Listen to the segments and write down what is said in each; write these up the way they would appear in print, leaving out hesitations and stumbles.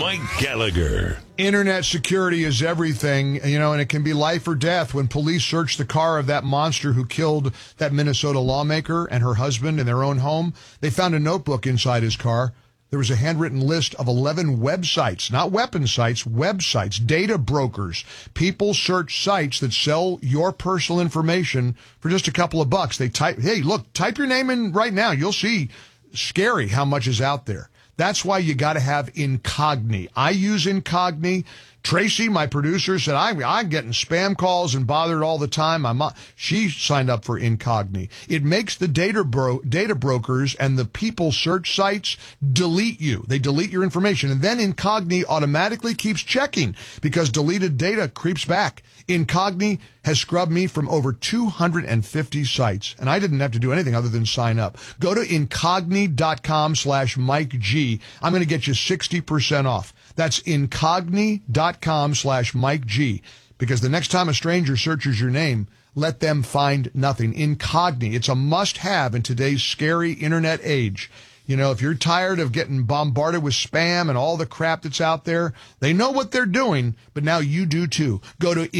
Mike Gallagher. Internet security is everything, and it can be life or death. When police searched the car of that monster who killed that Minnesota lawmaker and her husband in their own home, they found a notebook inside his car. There was a handwritten list of 11 websites, not weapon sites, websites, data brokers. People search sites that sell your personal information for just a couple of bucks. They type your name in right now. You'll see scary how much is out there. That's why you got to have Incogni. I use Incogni. Tracy, my producer, said, I'm getting spam calls and bothered all the time. She signed up for Incogni. It makes the data brokers and the people search sites delete you. They delete your information. And then Incogni automatically keeps checking because deleted data creeps back. Incogni has scrubbed me from over 250 sites, and I didn't have to do anything other than sign up. Go to Incogni.com/Mike G. I'm going to get you 60% off. That's Incogni.com/Mike G. Because the next time a stranger searches your name, let them find nothing. Incogni. It's a must-have in today's scary internet age. If you're tired of getting bombarded with spam and all the crap that's out there, they know what they're doing, but now you do too. Go to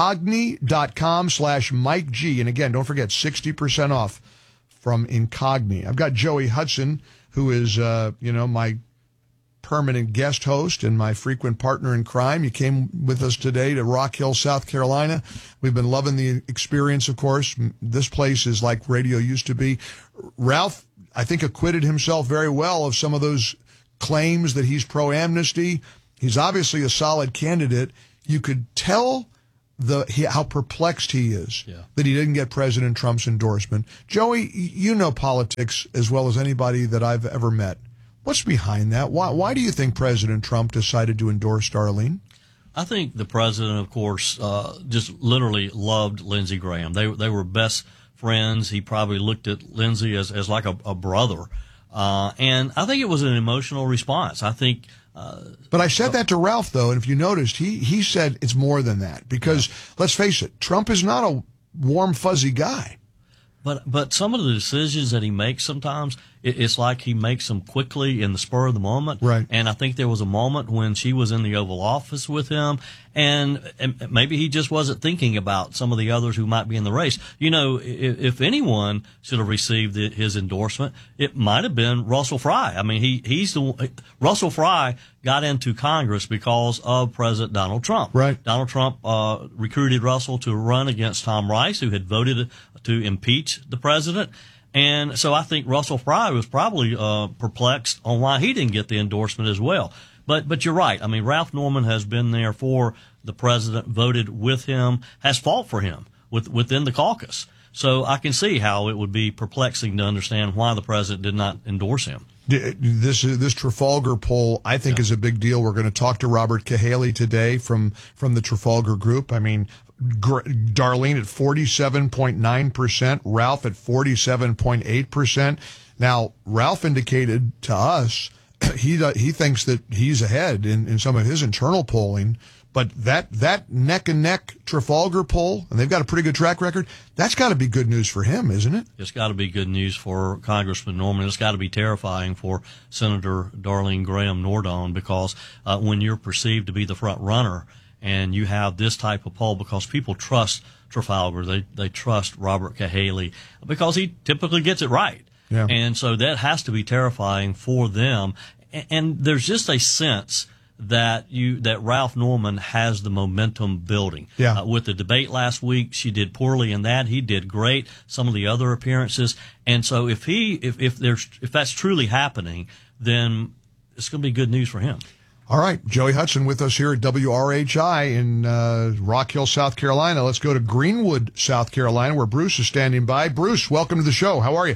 Incogni.com/Mike G. And again, don't forget 60% off from Incogni. I've got Joey Hudson, who is, my permanent guest host and my frequent partner in crime. You came with us today to Rock Hill, South Carolina. We've been loving the experience, of course. This place is like radio used to be. Ralph, I think, acquitted himself very well of some of those claims that he's pro-amnesty. He's obviously a solid candidate. You could tell how perplexed he is that he didn't get President Trump's endorsement. Joey, you know politics as well as anybody that I've ever met. What's behind that? Why do you think President Trump decided to endorse Darlene? I think the president, of course, just literally loved Lindsey Graham. They were best friends. He probably looked at Lindsey as like a brother. And I think it was an emotional response. I think. But I said that to Ralph, though, and if you noticed, he said it's more than that. Because let's face it, Trump is not a warm, fuzzy guy. But some of the decisions that he makes sometimes, it's like he makes them quickly in the spur of the moment. Right. And I think there was a moment when she was in the Oval Office with him, and maybe he just wasn't thinking about some of the others who might be in the race. If anyone should have received his endorsement, it might have been Russell Fry. I mean, Russell Fry got into Congress because of President Donald Trump. Right. Donald Trump recruited Russell to run against Tom Rice, who had voted to impeach the president. And so I think Russell Fry was probably perplexed on why he didn't get the endorsement as well. But you're right. I mean, Ralph Norman has been there for the president, voted with him, has fought for him within the caucus. So I can see how it would be perplexing to understand why the president did not endorse him. This Trafalgar poll, I think, is a big deal. We're going to talk to Robert Cahaly today from the Trafalgar Group. I mean, Darlene at 47.9%, Ralph at 47.8%. Now, Ralph indicated to us he thinks that he's ahead in some of his internal polling, but that neck and neck Trafalgar poll, and they've got a pretty good track record, that's got to be good news for him, isn't it? It's got to be good news for Congressman Norman. It's got to be terrifying for Senator Darlene Graham Nordon, because when you're perceived to be the front runner and you have this type of poll, because people trust Trafalgar, they trust Robert Cahaly because he typically gets it right. Yeah. And so that has to be terrifying for them. And there's just a sense that Ralph Norman has the momentum building. Yeah. With the debate last week, she did poorly in that. He did great. Some of the other appearances. And so if that's truly happening, then it's going to be good news for him. All right. Joey Hudson with us here at WRHI in Rock Hill, South Carolina. Let's go to Greenwood, South Carolina, where Bruce is standing by. Bruce, welcome to the show. How are you?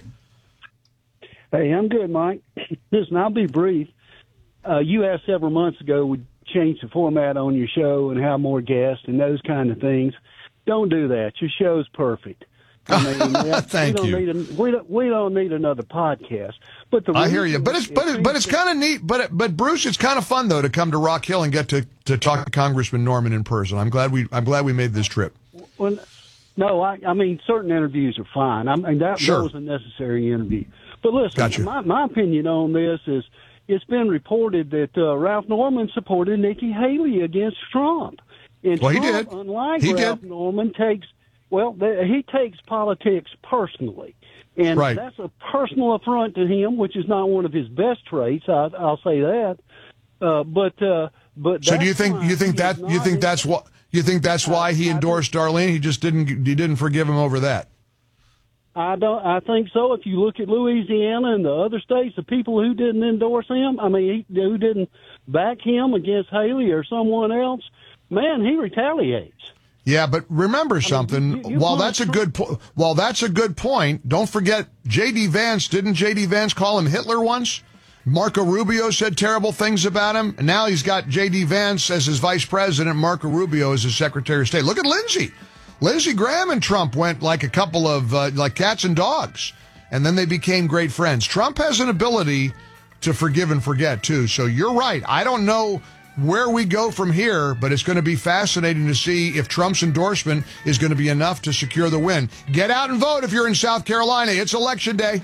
Hey, I'm good, Mike. Listen, I'll be brief. You asked several months ago would change the format on your show and have more guests and those kind of things. Don't do that. Your show's perfect. I mean, Thank you. We don't need another podcast. But I hear you, but it's kind of neat. But Bruce, it's kind of fun though to come to Rock Hill and get to talk to Congressman Norman in person. I'm glad we made this trip. Well, no, I mean certain interviews are fine. I mean that was a necessary interview. But listen, gotcha. my opinion on this is, it's been reported that Ralph Norman supported Nikki Haley against Trump. And Well, Trump, he did. unlike He Ralph did. Norman, he takes politics personally. And Right. that's a personal affront to him, which is not one of his best traits. I'll say that. But So do you think that's why he endorsed Darlene? He just didn't forgive him over that. I think so. If you look at Louisiana and the other states, the people who didn't endorse him, who didn't back him against Haley or someone else, man, he retaliates. Yeah, but remember something. While that's a good point, don't forget J.D. Vance. Didn't J.D. Vance call him Hitler once? Marco Rubio said terrible things about him, and now he's got J.D. Vance as his vice president, Marco Rubio as his secretary of state. Look at Lindsey. Lindsey Graham and Trump went like a couple of like cats and dogs, and then they became great friends. Trump has an ability to forgive and forget, too. So you're right. I don't know where we go from here, but it's going to be fascinating to see if Trump's endorsement is going to be enough to secure the win. Get out and vote if you're in South Carolina. It's Election Day.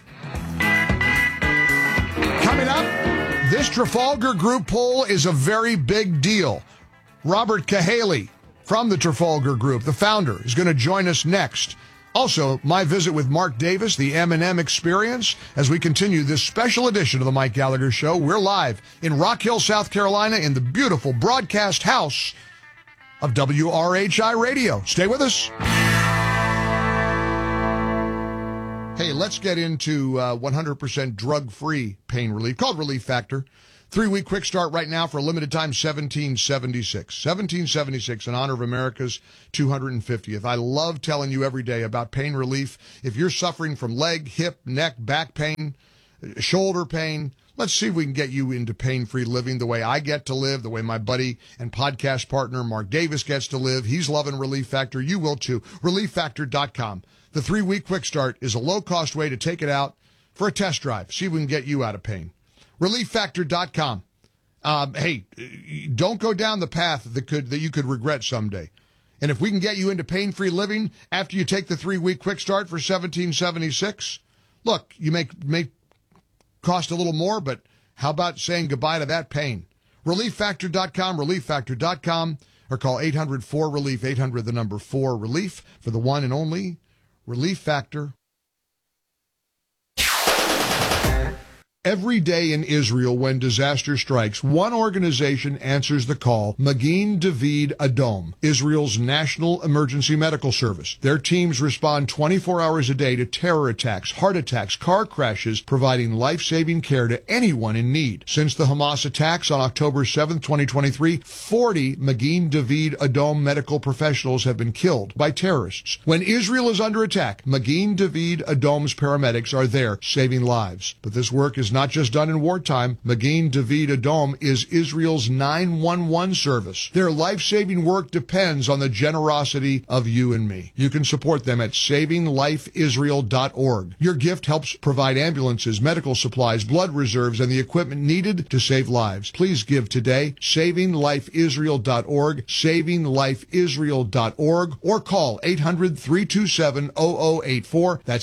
Coming up, this Trafalgar Group poll is a very big deal. Robert Cahaly from the Trafalgar Group, the founder, is going to join us next. Also, my visit with Mark Davis, the M&M Experience, as we continue this special edition of the Mike Gallagher Show. We're live in Rock Hill, South Carolina, in the beautiful broadcast house of WRHI Radio. Stay with us. Hey, let's get into 100% drug-free pain relief, called Relief Factor. 3-week quick start right now for a limited time, $17.76. $17.76 in honor of America's 250th. I love telling you every day about pain relief. If you're suffering from leg, hip, neck, back pain, shoulder pain, let's see if we can get you into pain-free living the way I get to live, the way my buddy and podcast partner Mark Davis gets to live. He's loving Relief Factor. You will too. ReliefFactor.com. The 3-week quick start is a low-cost way to take it out for a test drive. See if we can get you out of pain. ReliefFactor.com. Hey, don't go down the path that you could regret someday. And if we can get you into pain-free living after you take the 3-week quick start for $17.76, look, you may cost a little more, but how about saying goodbye to that pain? ReliefFactor.com, ReliefFactor.com, or call 800-4-RELIEF, 800 the number 4-RELIEF for the one and only Relief Factor. Every day in Israel when disaster strikes, one organization answers the call, Magen David Adom, Israel's national emergency medical service. Their teams respond 24 hours a day to terror attacks, heart attacks, car crashes, providing life-saving care to anyone in need. Since the Hamas attacks on October 7, 2023, 40 Magen David Adom medical professionals have been killed by terrorists. When Israel is under attack, Magen David Adom's paramedics are there saving lives. But this work is not just done in wartime. Magen David Adom is Israel's 911 service. Their life-saving work depends on the generosity of you and me. You can support them at SavingLifeIsrael.org. Your gift helps provide ambulances, medical supplies, blood reserves, and the equipment needed to save lives. Please give today. SavingLifeIsrael.org, SavingLifeIsrael.org, or call 800-327-0084. That's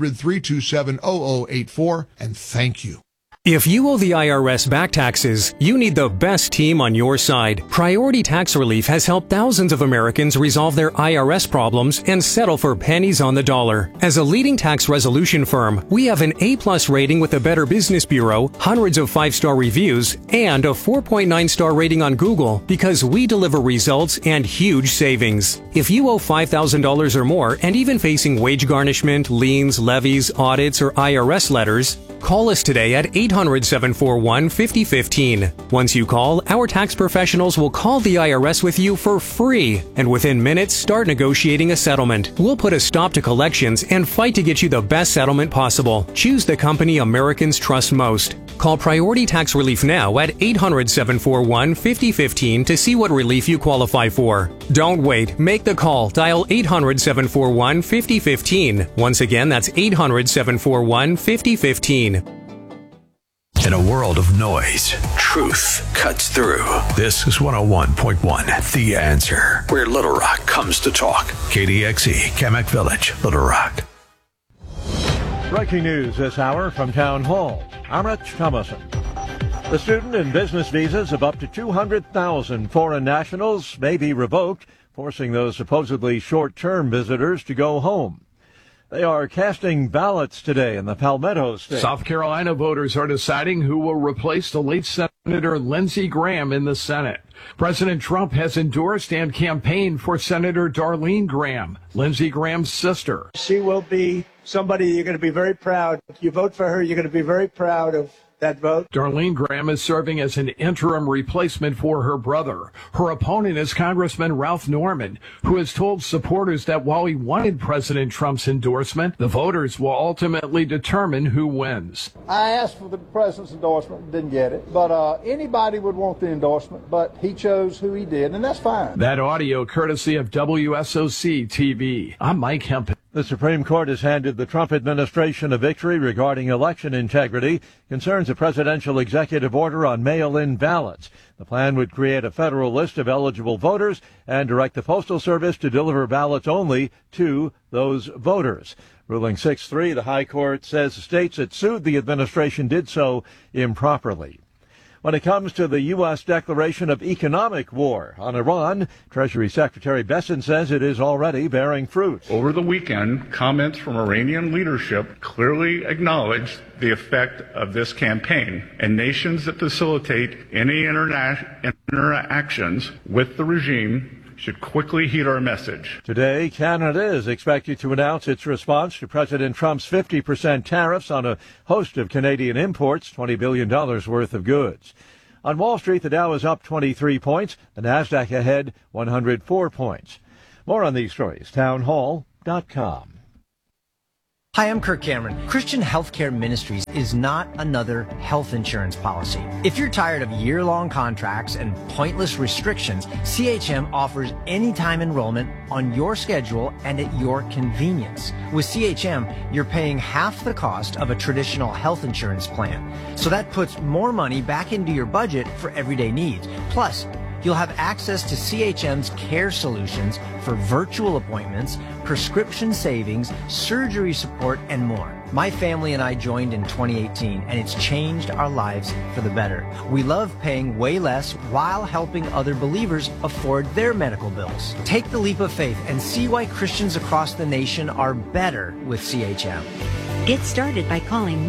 800-327-0084. And thank you. If you owe the IRS back taxes, you need the best team on your side. Priority Tax Relief has helped thousands of Americans resolve their IRS problems and settle for pennies on the dollar. As a leading tax resolution firm, we have an A+ rating with the Better Business Bureau, hundreds of 5-star reviews, and a 4.9-star rating on Google because we deliver results and huge savings. If you owe $5,000 or more and even facing wage garnishment, liens, levies, audits, or IRS letters, call us today at 800-741-5015. Once you call, our tax professionals will call the IRS with you for free, and within minutes, start negotiating a settlement. We'll put a stop to collections and fight to get you the best settlement possible. Choose the company Americans trust most. Call Priority Tax Relief now at 800-741-5015 to see what relief you qualify for. Don't wait. Make the call. Dial 800-741-5015. Once again, that's 800-741-5015. In a world of noise, truth cuts through. This is 101.1 The Answer, where Little Rock comes to talk. KDXE, Kamak Village, Little Rock. Breaking news this hour from Town Hall. I'm Rich Thomason. The student and business visas of up to 200,000 foreign nationals may be revoked, forcing those supposedly short-term visitors to go home. They are casting ballots today in the Palmetto State. South Carolina voters are deciding who will replace the late Senator Lindsey Graham in the Senate. President Trump has endorsed and campaigned for Senator Darlene Graham, Lindsey Graham's sister. She will be somebody you're going to be very proud. If you vote for her, you're going to be very proud of that vote. Darlene Graham is serving as an interim replacement for her brother. Her opponent is Congressman Ralph Norman, who has told supporters that while he wanted President Trump's endorsement, the voters will ultimately determine who wins. I asked for the president's endorsement, didn't get it, but anybody would want the endorsement, but he chose who he did, and that's fine. That audio courtesy of WSOC TV. I'm Mike Hempel. The Supreme Court has handed the Trump administration a victory regarding election integrity. Concerns a presidential executive order on mail-in ballots. The plan would create a federal list of eligible voters and direct the Postal Service to deliver ballots only to those voters. Ruling 6-3, the High Court says states that sued the administration did so improperly. When it comes to the U.S. declaration of economic war on Iran, Treasury Secretary Bessent says it is already bearing fruit. Over the weekend, comments from Iranian leadership clearly acknowledged the effect of this campaign, and nations that facilitate any interactions with the regime should quickly heed our message. Today, Canada is expected to announce its response to President Trump's 50% tariffs on a host of Canadian imports, $20 billion worth of goods. On Wall Street, the Dow is up 23 points, the Nasdaq ahead 104 points. More on these stories, townhall.com. Hi, I'm Kirk Cameron. Christian Healthcare Ministries is not another health insurance policy. If you're tired of year-long contracts and pointless restrictions, CHM offers anytime enrollment on your schedule and at your convenience. With CHM, you're paying half the cost of a traditional health insurance plan. So that puts more money back into your budget for everyday needs. Plus, you'll have access to CHM's care solutions for virtual appointments, prescription savings, surgery support, and more. My family and I joined in 2018, and it's changed our lives for the better. We love paying way less while helping other believers afford their medical bills. Take the leap of faith and see why Christians across the nation are better with CHM. Get started by calling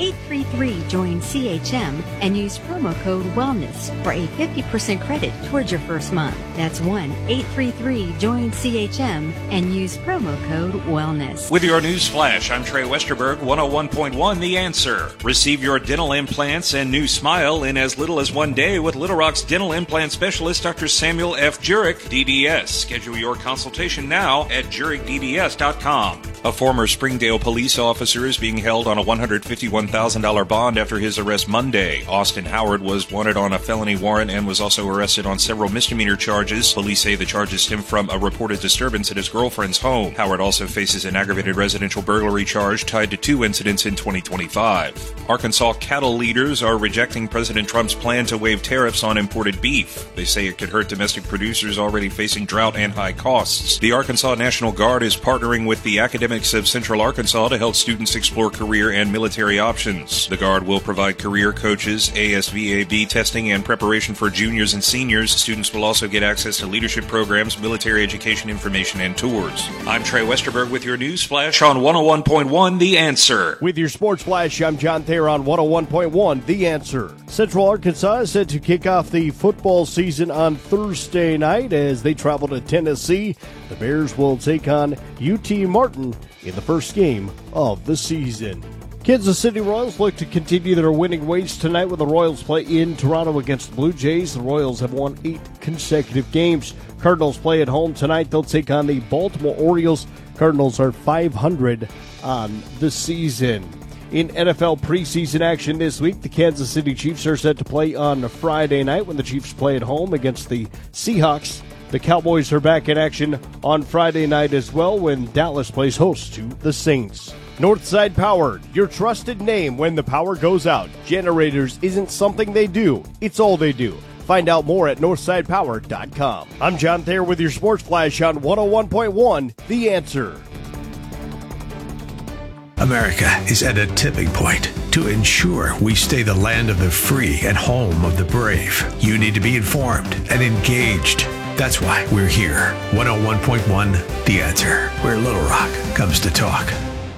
1-833-JOIN-CHM and use promo code WELLNESS for a 50% credit towards your first month. That's 1-833-JOIN-CHM and use promo code WELLNESS. With your news flash, I'm Trey Westerberg, 101.1 The Answer. Receive your dental implants and new smile in as little as 1 day with Little Rock's dental implant specialist, Dr. Samuel F. Jurek, DDS. Schedule your consultation now at JurekDDS.com. A former Springdale police officer is being held on a $151,000 bond after his arrest Monday. Austin Howard was wanted on a felony warrant and was also arrested on several misdemeanor charges. Police say the charges stem from a reported disturbance at his girlfriend's home. Howard also faces an aggravated residential burglary charge tied to 2 incidents in 2025. Arkansas cattle leaders are rejecting President Trump's plan to waive tariffs on imported beef. They say it could hurt domestic producers already facing drought and high costs. The Arkansas National Guard is partnering with the academics of Central Arkansas to help students explore career and military options. The Guard will provide career coaches, ASVAB testing, and preparation for juniors and seniors. Students will also get access to leadership programs, military education information, and tours. I'm Trey Westerberg with your News Flash on 101.1 The Answer. With your Sports Flash, I'm John Thayer on 101.1 The Answer. Central Arkansas is set to kick off the football season on Thursday night as they travel to Tennessee. The Bears will take on UT Martin in the first game of the season. Kansas City Royals look to continue their winning ways tonight when the Royals play in Toronto against the Blue Jays. The Royals have won 8 consecutive games. Cardinals play at home tonight. They'll take on the Baltimore Orioles. Cardinals are .500 on the season. In NFL preseason action this week, the Kansas City Chiefs are set to play on Friday night when the Chiefs play at home against the Seahawks. The Cowboys are back in action on Friday night as well when Dallas plays host to the Saints. Northside Power, your trusted name when the power goes out. Generators isn't something they do, it's all they do. Find out more at northsidepower.com. I'm John Thayer with your Sports Flash on 101.1 The Answer. America is at a tipping point. To ensure we stay the land of the free and home of the brave, you need to be informed and engaged. That's why we're here. 101.1 The Answer, where Little Rock comes to talk.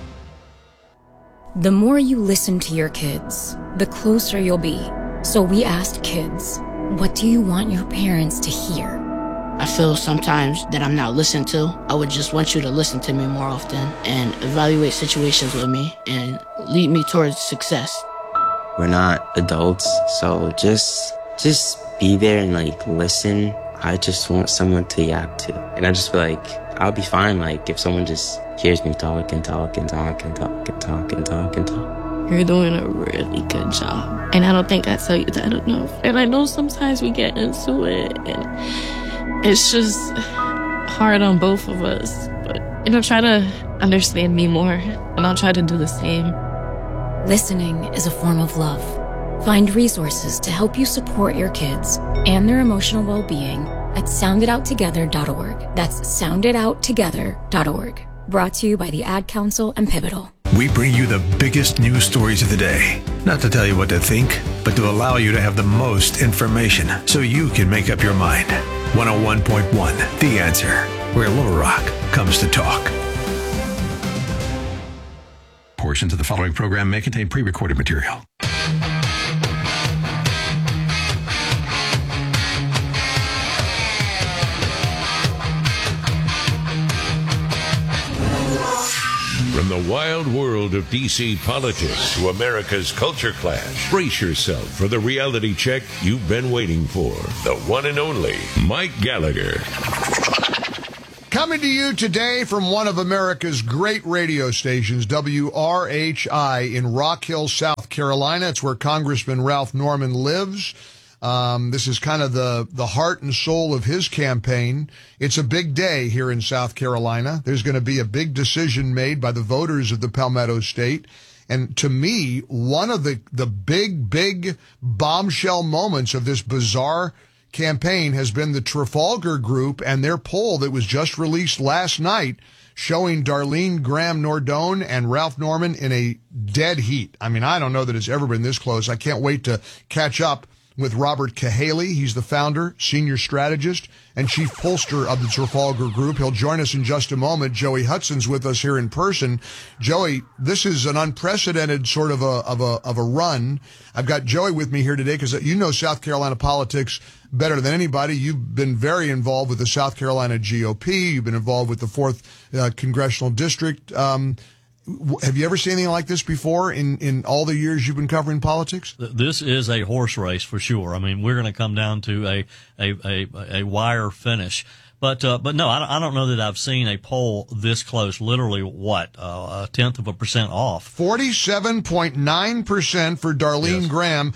The more you listen to your kids, the closer you'll be. So we asked kids, what do you want your parents to hear? I feel sometimes that I'm not listened to. I would just want you to listen to me more often and evaluate situations with me and lead me towards success. We're not adults, so just be there and listen. I just want someone to yap to. And I just feel like I'll be fine if someone just hears me talk and talk and talk and talk and talk and talk and talk. You're doing a really good job. And I don't think I tell you that enough. And I know sometimes we get into it and it's just hard on both of us. But, try to understand me more and I'll try to do the same. Listening is a form of love. Find resources to help you support your kids and their emotional well-being at soundidouttogether.org. That's soundidouttogether.org. Brought to you by the Ad Council and Pivotal. We bring you the biggest news stories of the day. Not to tell you what to think, but to allow you to have the most information so you can make up your mind. 101.1 The Answer, where Little Rock comes to talk. Portions of the following program may contain pre-recorded material. From the wild world of D.C. politics to America's culture clash, brace yourself for the reality check you've been waiting for. The one and only Mike Gallagher. Coming to you today from one of America's great radio stations, WRHI in Rock Hill, South Carolina. It's where Congressman Ralph Norman lives. This is kind of the heart and soul of his campaign. It's a big day here in South Carolina. There's going to be a big decision made by the voters of the Palmetto State. And to me, one of the big bombshell moments of this bizarre campaign has been the Trafalgar Group and their poll that was just released last night showing Darlene Graham Nordone and Ralph Norman in a dead heat. I mean, I don't know that it's ever been this close. I can't wait to catch up with Robert Cahaly. He's the founder, senior strategist, and chief pollster of the Trafalgar Group. He'll join us in just a moment. Joey Hudson's with us here in person. Joey, this is an unprecedented sort of a run. I've got Joey with me here today because you know South Carolina politics better than anybody. You've been very involved with the South Carolina GOP. You've been involved with the 4th Congressional District. Have you ever seen anything like this before in all the years you've been covering politics? This is a horse race for sure. I mean, we're going to come down to a wire finish. But no, I don't know that I've seen a poll this close. Literally, what, 0.1% off? 47.9% for Darlene Graham,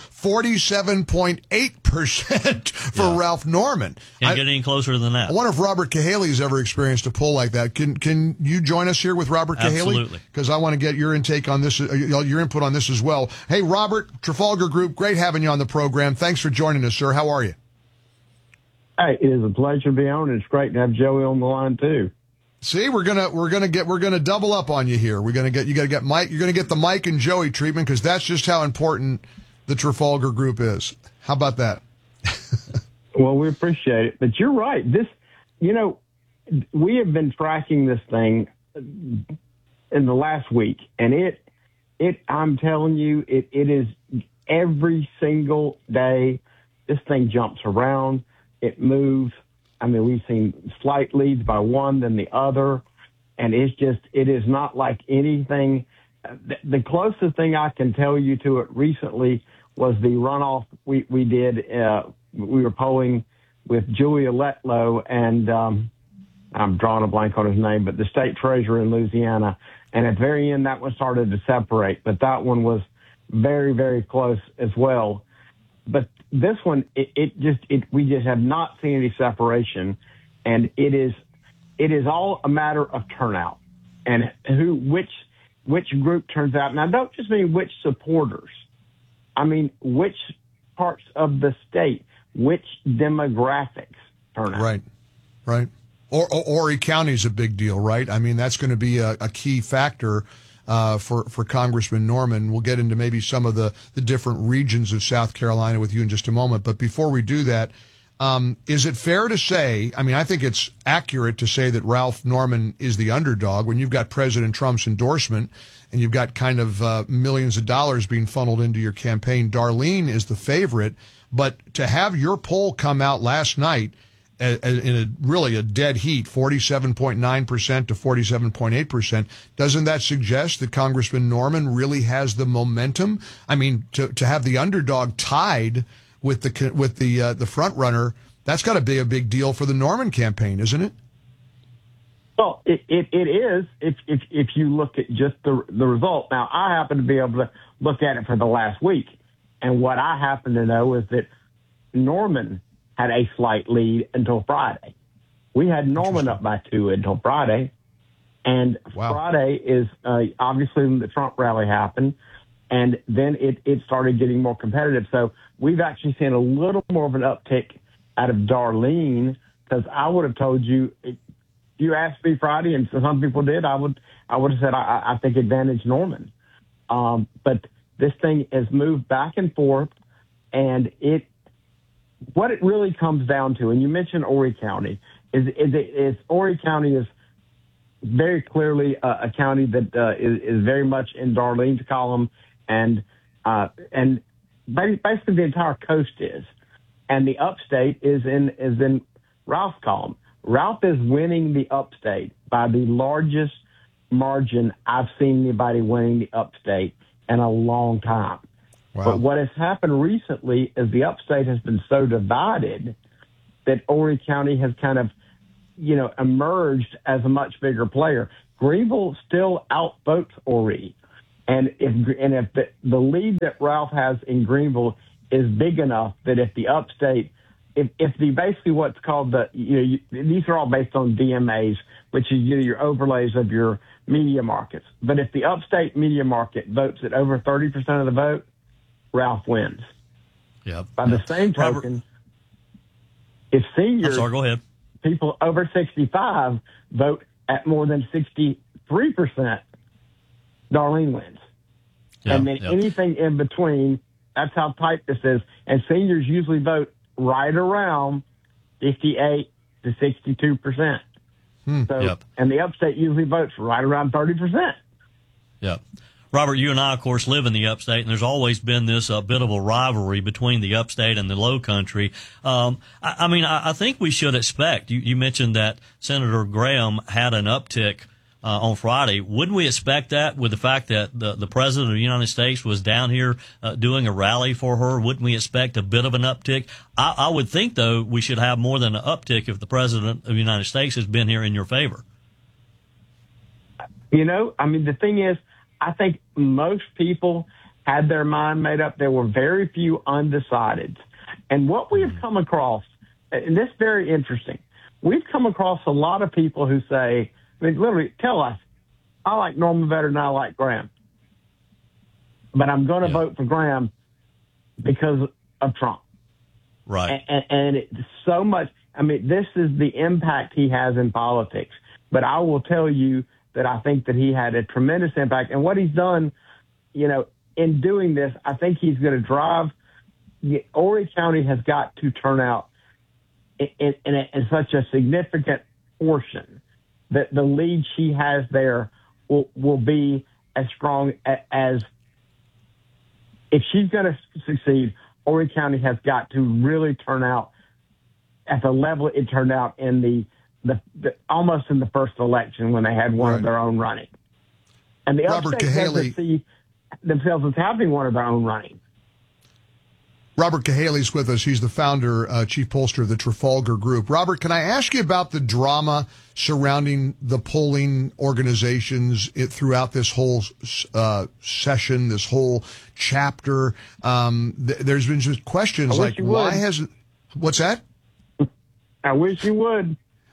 47.8% for Ralph Norman. Can't get any closer than that. I wonder if Robert Cahaly's ever experienced a poll like that. Can you join us here with Robert Cahaly? Absolutely. Because I want to get your intake on this, your input on this as well. Hey, Robert, Trafalgar Group, great having you on the program. Thanks for joining us, sir. How are you? Hey, it is a pleasure to be on. It's great to have Joey on the line too. See, we're gonna double up on you here. You gotta get Mike. You're gonna get the Mike and Joey treatment because that's just how important the Trafalgar Group is. How about that? Well, we appreciate it, but you're right. We have been tracking this thing in the last week, and I'm telling you, it is every single day. This thing jumps around. It moves. I mean, we've seen slight leads by one, then the other, and it is not like anything. The closest thing I can tell you to it recently was the runoff we did. We were polling with Julia Letlow and I'm drawing a blank on his name, but the state treasurer in Louisiana. And at the very end, that one started to separate, but that one was very, very close as well. But this one, we just have not seen any separation, and it is all a matter of turnout and which group turns out. And I don't just mean which supporters. I mean which parts of the state, which demographics turn out. Right. Horry County is a big deal, right? I mean, that's going to be a key factor. for Congressman Norman. We'll get into maybe some of the different regions of South Carolina with you in just a moment. But before we do that, is it fair to say, I mean, I think it's accurate to say that Ralph Norman is the underdog when you've got President Trump's endorsement and you've got kind of millions of dollars being funneled into your campaign. Darlene is the favorite. But to have your poll come out last night in really a dead heat, 47.9% to 47.8%, doesn't that suggest that Congressman Norman really has the momentum? I mean, to have the underdog tied with the front runner, that's got to be a big deal for the Norman campaign, isn't it? Well, it is if you look at just the result. Now, I happen to be able to look at it for the last week, and what I happen to know is that Norman had a slight lead until Friday. We had Norman up by 2 until Friday, and Friday is obviously when the Trump rally happened, and then it started getting more competitive. So we've actually seen a little more of an uptick out of Darlene, because I would have told you, if you asked me Friday, and some people did, I would have said I think advantage Norman. But this thing has moved back and forth, and what it really comes down to, and you mentioned Horry County, is Horry County is very clearly a county that is very much in Darlene's column, and basically the entire coast is, and the upstate is in Ralph's column. Ralph is winning the upstate by the largest margin I've seen anybody winning the upstate in a long time. Wow. But what has happened recently is the upstate has been so divided that Horry County has kind of, emerged as a much bigger player. Greenville still outvotes Horry. And if the lead that Ralph has in Greenville is big enough that if the upstate, if the basically what's called these are all based on DMAs, which is your overlays of your media markets. But if the upstate media market votes at over 30% of the vote, Ralph wins. Yeah. By the same token, if seniors, go ahead. People over 65 vote at more than 63%, Darlene wins. Yeah, and then anything in between, that's how tight this is. And seniors usually vote right around 58 to 62%. So, and the upstate usually votes right around 30%. Yeah. Robert, you and I, of course, live in the upstate, and there's always been this bit of a rivalry between the upstate and the low country. I think we should expect, you mentioned that Senator Graham had an uptick on Friday. Wouldn't we expect that with the fact that the President of the United States was down here doing a rally for her? Wouldn't we expect a bit of an uptick? I would think, though, we should have more than an uptick if the President of the United States has been here in your favor. The thing is, I think most people had their mind made up. There were very few undecideds. And what we have come across, and this is very interesting, we've come across a lot of people who say, literally tell us, I like Norman better than I like Graham. But I'm going to vote for Graham because of Trump. Right. And it's so much, this is the impact he has in politics. But I will tell you that I think that he had a tremendous impact. And what he's done, in doing this, I think he's going to drive. Horry County has got to turn out in such a significant portion that the lead she has there will be as strong as if she's going to succeed. Horry County has got to really turn out at the level it turned out in the almost in the first election when they had one of their own running. And the Robert upstate doesn't see themselves as having one of their own running. Robert Cahaley's with us. He's the founder, chief pollster of the Trafalgar Group. Robert, can I ask you about the drama surrounding the polling organizations throughout this whole session, this whole chapter? There's been just questions like, why hasn't... What's that? I wish you would.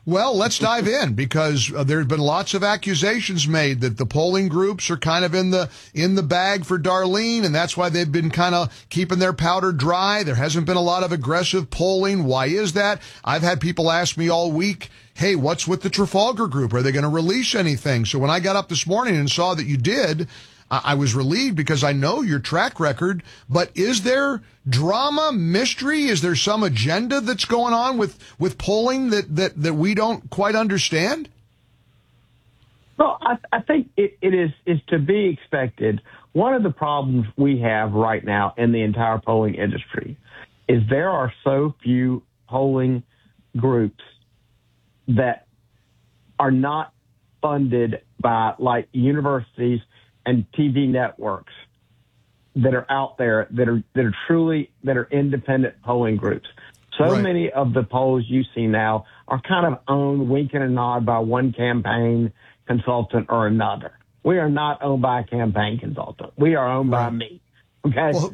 Well, let's dive in, because there's been lots of accusations made that the polling groups are kind of in the bag for Darlene, and that's why they've been kind of keeping their powder dry. There hasn't been a lot of aggressive polling. Why is that? I've had people ask me all week, hey, what's with the Trafalgar Group? Are they going to release anything? So when I got up this morning and saw that you did, I was relieved, because I know your track record. But is there drama, mystery? Is there some agenda that's going on with polling that we don't quite understand? Well, I think it is to be expected. One of the problems we have right now in the entire polling industry is there are so few polling groups that are not funded by, like, universities and TV networks that are out there that are independent polling groups. So right. Many of the polls you see now are kind of owned, wink and a nod, by one campaign consultant or another. We are not owned by a campaign consultant. We are owned by me. Okay. Well,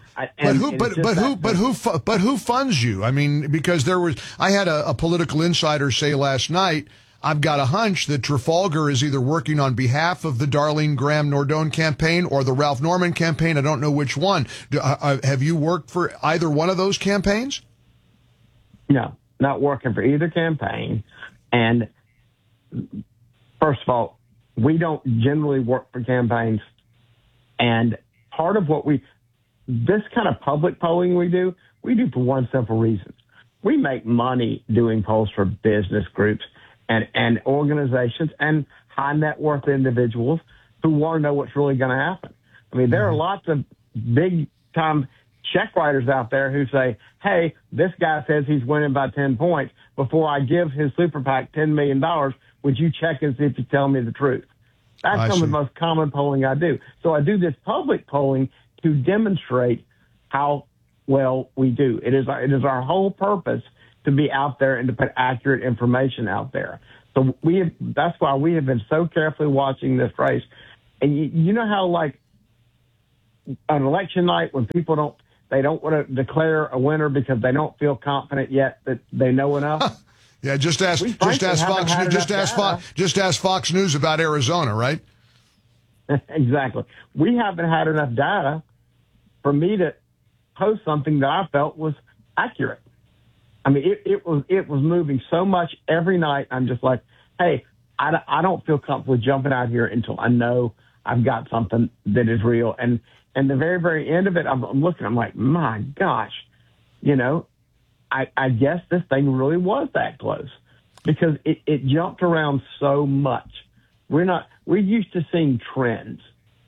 but who funds you? I mean, because I had a political insider say last night, I've got a hunch that Trafalgar is either working on behalf of the Darlene Graham Nordone campaign or the Ralph Norman campaign. I don't know which one. Have you worked for either one of those campaigns? No, not working for either campaign. And first of all, we don't generally work for campaigns. And part of this kind of public polling we do for one simple reason. We make money doing polls for business groups and organizations and high net worth individuals who want to know what's really going to happen. I mean, there are lots of big time check writers out there who say, hey, this guy says he's winning by 10 points. Before I give his super PAC $10 million, would you check and see if he's telling me the truth? That's some of the most common polling I do. So I do this public polling to demonstrate how well we do. It is our whole purpose to be out there and to put accurate information out there. So that's why we have been so carefully watching this race. And you know how, like, on election night, when people don't want to declare a winner because they don't feel confident yet that they know enough? Yeah, just ask Fox News about Arizona, right? Exactly. We haven't had enough data for me to post something that I felt was accurate. I mean, it was moving so much every night. I'm just like, hey, I don't feel comfortable jumping out here until I know I've got something that is real. And the very, very end of it, I'm looking, I'm like, my gosh, I guess this thing really was that close, because it jumped around so much. We're used to seeing trends.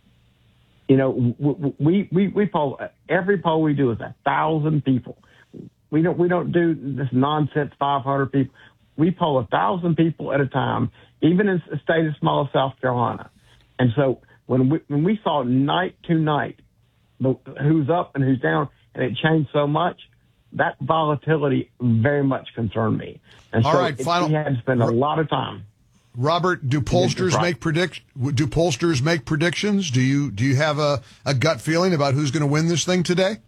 We poll, every poll we do is 1,000 people. We don't do this nonsense 500 people. We poll 1,000 people at a time, even in a state as small as South Carolina. And so when we saw night to night who's up and who's down, and it changed so much, that volatility very much concerned me. And all so right, we had to spend a lot of time. Robert, do pollsters make predictions? Do you have a gut feeling about who's going to win this thing today?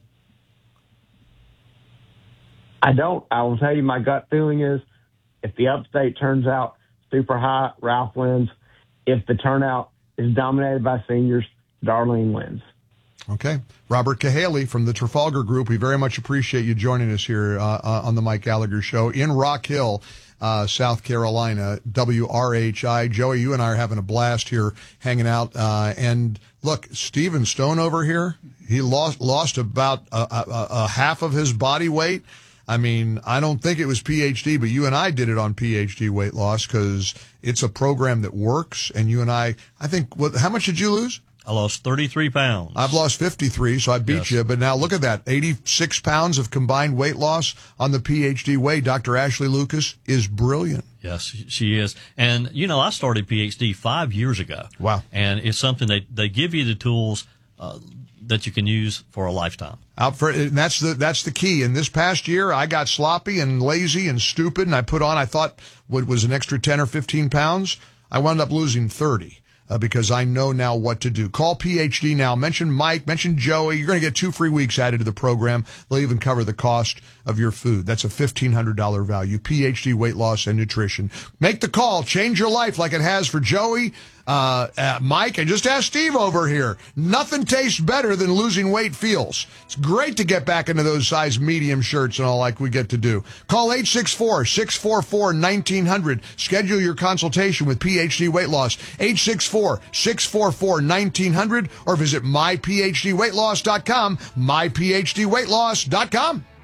I don't. I will tell you, my gut feeling is, if the upstate turns out super high, Ralph wins. If the turnout is dominated by seniors, Darlene wins. Okay. Robert Cahaly from the Trafalgar Group, we very much appreciate you joining us here on the Mike Gallagher Show in Rock Hill, South Carolina, WRHI. Joey, you and I are having a blast here hanging out. And look, Stephen Stone over here, he lost about a half of his body weight. I mean, I don't think it was PhD, but you and I did it on PhD weight loss, because it's a program that works. And you and I think, how much did you lose? I lost 33 pounds. I've lost 53, so I beat you. But now look at that, 86 pounds of combined weight loss on the PhD way. Dr. Ashley Lucas is brilliant. Yes, she is. And, I started PhD 5 years ago. Wow. And it's something they give you the tools that you can use for a lifetime. And that's the key. And this past year, I got sloppy and lazy and stupid, and I thought what was an extra 10 or 15 pounds. I wound up losing 30. because I know now what to do. Call PhD now. Mention Mike, mention Joey. You're going to get 2 free weeks added to the program. They'll even cover the cost of your food. That's a $1,500 value. PhD Weight Loss and Nutrition. Make the call. Change your life like it has for Joey, Mike, and just ask Steve over here. Nothing tastes better than losing weight feels. It's great to get back into those size medium shirts and all like we get to do. Call 864-644-1900. Schedule your consultation with PhD Weight Loss. 864-644-1900 or visit myphdweightloss.com, myphdweightloss.com.